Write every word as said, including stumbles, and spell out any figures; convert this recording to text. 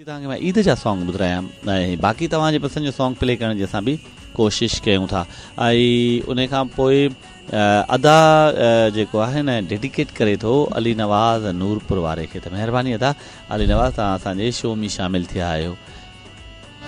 तव्हांखे मां ईद जा सॉन्ग ॿुधायां ऐं बाक़ी तव्हांजे पसंदि जो सॉन्ग प्ले करण जी असां बि कोशिशि कयूं था। ऐं उन खां पोइ अदा जेको आहे न डेडिकेट करे थो अली नवाज़ नूरपुर वारे खे। त महिरबानी अदा अली नवाज़, तव्हां असांजे शो में शामिलु थिया आहियो।